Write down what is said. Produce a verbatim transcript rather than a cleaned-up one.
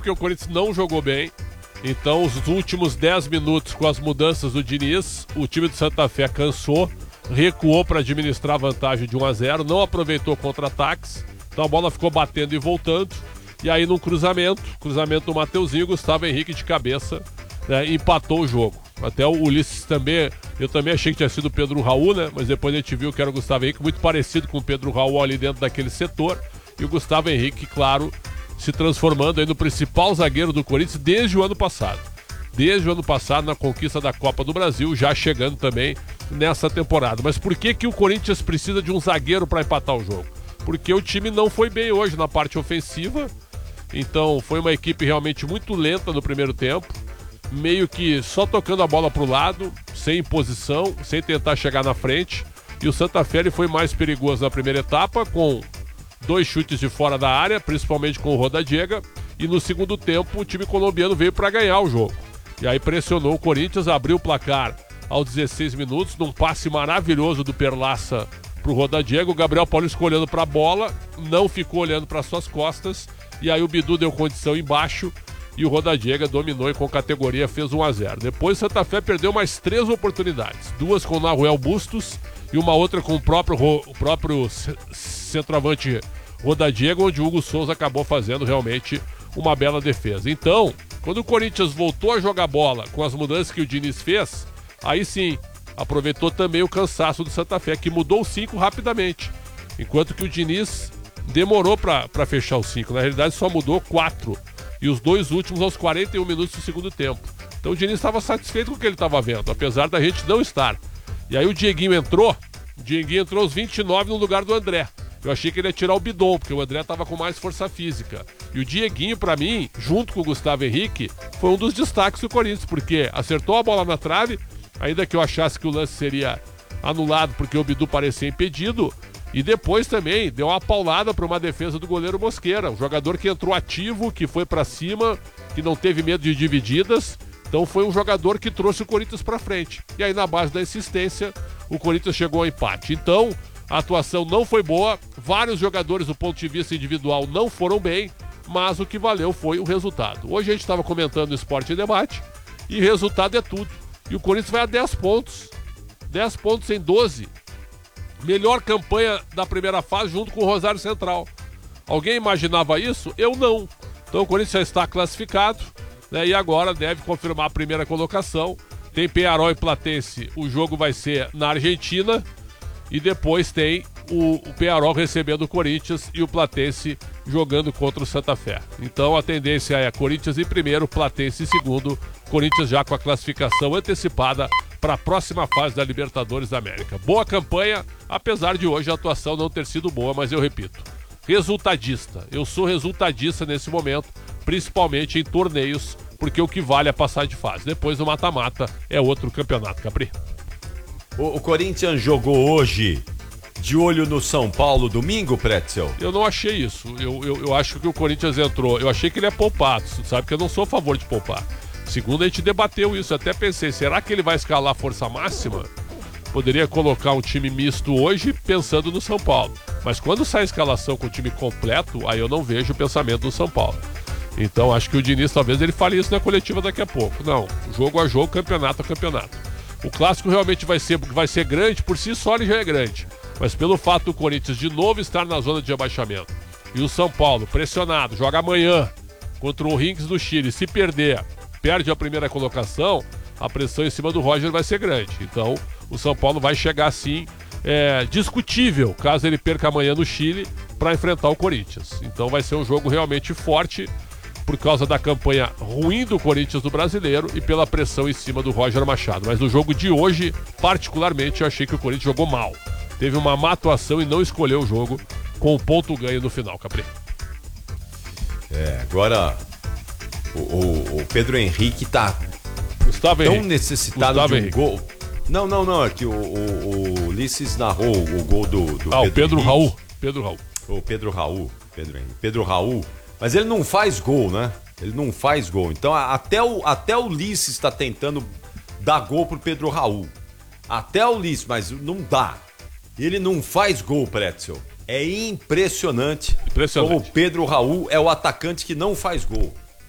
porque o Corinthians não jogou bem. Então, os últimos dez minutos com as mudanças do Diniz, o time do Santa Fé cansou, recuou para administrar a vantagem de um a zero, não aproveitou contra-ataques, então a bola ficou batendo e voltando. E aí, num cruzamento, cruzamento do Mateuzinho, Gustavo Henrique de cabeça, né, empatou o jogo. Até o Ulisses também, eu também achei que tinha sido o Pedro Raul, né? Mas depois a gente viu que era o Gustavo Henrique, muito parecido com o Pedro Raul ali dentro daquele setor. E o Gustavo Henrique, claro, se transformando aí no principal zagueiro do Corinthians desde o ano passado. Desde o ano passado, na conquista da Copa do Brasil, já chegando também nessa temporada. Mas por que que o Corinthians precisa de um zagueiro para empatar o jogo? Porque o time não foi bem hoje na parte ofensiva. Então foi uma equipe realmente muito lenta no primeiro tempo. Meio que só tocando a bola pro lado, sem posição, sem tentar chegar na frente. E o Santa Fé ele foi mais perigoso na primeira etapa, com dois chutes de fora da área, principalmente com o Rodadiega. E no segundo tempo o time colombiano veio para ganhar o jogo. E aí pressionou o Corinthians, abriu o placar aos dezesseis minutos, num passe maravilhoso do Perlaça pro Rodadiega. O Gabriel Paulista olhando para a bola, não ficou olhando para suas costas. E aí o Bidu deu condição embaixo. E o Rodadiega dominou e com categoria fez um a zero. Depois o Santa Fé perdeu mais três oportunidades. Duas com o Naruel Bustos e uma outra com o próprio, o próprio centroavante Rodadiega, onde o Hugo Souza acabou fazendo realmente uma bela defesa. Então, quando o Corinthians voltou a jogar bola com as mudanças que o Diniz fez, aí sim, aproveitou também o cansaço do Santa Fé, que mudou o cinco rapidamente. Enquanto que o Diniz demorou para fechar o cinco. Na realidade só mudou quatro. E os dois últimos aos quarenta e um minutos do segundo tempo. Então o Diniz estava satisfeito com o que ele estava vendo, apesar da gente não estar. E aí o Dieguinho entrou, o Dieguinho entrou aos vinte e nove no lugar do André. Eu achei que ele ia tirar o Bidon, porque o André estava com mais força física. E o Dieguinho, para mim, junto com o Gustavo Henrique, foi um dos destaques do Corinthians, porque acertou a bola na trave, ainda que eu achasse que o lance seria anulado, porque o Bidu parecia impedido. E depois também deu uma paulada para uma defesa do goleiro Mosqueira, um jogador que entrou ativo, que foi para cima, que não teve medo de divididas. Então foi um jogador que trouxe o Corinthians para frente. E aí na base da insistência, o Corinthians chegou ao empate. Então a atuação não foi boa, vários jogadores do ponto de vista individual não foram bem, mas o que valeu foi o resultado. Hoje a gente estava comentando o Esporte em Debate e resultado é tudo. E o Corinthians vai a dez pontos, dez pontos em doze. Melhor campanha da primeira fase junto com o Rosário Central. Alguém imaginava isso? Eu não. Então o Corinthians já está classificado, né, e agora deve confirmar a primeira colocação. Tem Peñarol e Platense, o jogo vai ser na Argentina. E depois tem o, o Peñarol recebendo o Corinthians e o Platense jogando contra o Santa Fé. Então a tendência é Corinthians em primeiro, Platense em segundo. Corinthians já com a classificação antecipada para a próxima fase da Libertadores da América. Boa campanha, apesar de hoje a atuação não ter sido boa, mas eu repito, resultadista. Eu sou resultadista nesse momento, principalmente em torneios, porque o que vale é passar de fase. Depois o mata-mata é outro campeonato, Capri. O, o Corinthians jogou hoje de olho no São Paulo domingo, Pretzel? Eu não achei isso. Eu, eu, eu acho que o Corinthians entrou. Eu achei que ele é poupado. Você sabe que eu não sou a favor de poupar. Segundo, a gente debateu isso. Até pensei, será que ele vai escalar a força máxima? Poderia colocar um time misto hoje pensando no São Paulo. Mas quando sai a escalação com o time completo, aí eu não vejo o pensamento do São Paulo. Então acho que o Diniz talvez ele fale isso na coletiva daqui a pouco. Não, jogo a jogo, campeonato a campeonato. O clássico realmente vai ser, vai ser grande, por si só ele já é grande. Mas pelo fato do Corinthians de novo estar na zona de abaixamento e o São Paulo pressionado, joga amanhã contra o Rings do Chile, se perder, perde a primeira colocação, a pressão em cima do Roger vai ser grande. Então o São Paulo vai chegar assim, é, discutível, caso ele perca amanhã no Chile, para enfrentar o Corinthians. Então vai ser um jogo realmente forte, por causa da campanha ruim do Corinthians no Brasileiro e pela pressão em cima do Roger Machado. Mas no jogo de hoje, particularmente, eu achei que o Corinthians jogou mal. Teve uma má atuação e não escolheu o jogo com o ponto ganho no final, Capri. É, agora o, o, o Pedro Henrique tá Gustavo tão Henrique. necessitado Gustavo de um Henrique. gol. Não, não, não, é que o, o, o Ulisses narrou o gol do, do Ah, o Pedro Henrique. Raul. Pedro Raul. O Pedro Raul. Pedro Henrique. Pedro Raul. Mas ele não faz gol, né? Ele não faz gol. Então a- até o, até o Ulisses está tentando dar gol pro Pedro Raul. Até o Ulisses, mas não dá. Ele não faz gol, Pretzel. É impressionante, Impressionante. como o Pedro Raul é o atacante que não faz gol.